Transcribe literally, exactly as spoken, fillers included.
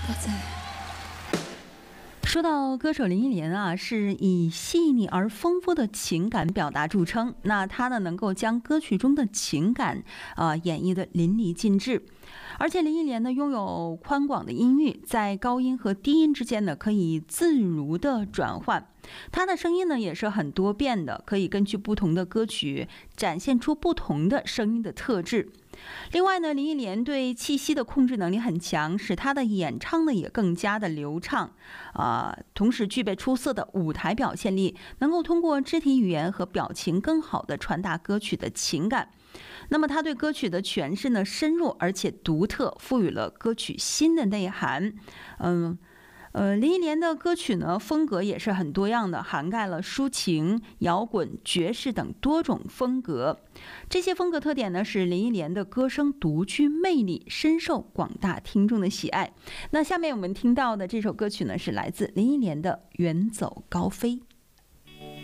我在。 说到歌手林忆莲啊，是以细腻而丰富的情感表达著称。那她呢，能够将歌曲中的情感啊、呃、演绎得淋漓尽致。而且林忆莲呢，拥有宽广的音域，在高音和低音之间呢，可以自如的转换。她的声音呢，也是很多变的，可以根据不同的歌曲展现出不同的声音的特质。另外呢，林忆莲对气息的控制能力很强，使她的演唱呢也更加的流畅，啊、呃，同时具备出色的舞台表现力，能够通过肢体语言和表情更好的传达歌曲的情感。那么她对歌曲的诠释呢深入而且独特，赋予了歌曲新的内涵。嗯。呃，林忆莲的歌曲呢，风格也是很多样的，涵盖了抒情、摇滚、爵士等多种风格。这些风格特点呢，使林忆莲的歌声独具魅力，深受广大听众的喜爱。那下面我们听到的这首歌曲呢，是来自林忆莲的《远走高飞》。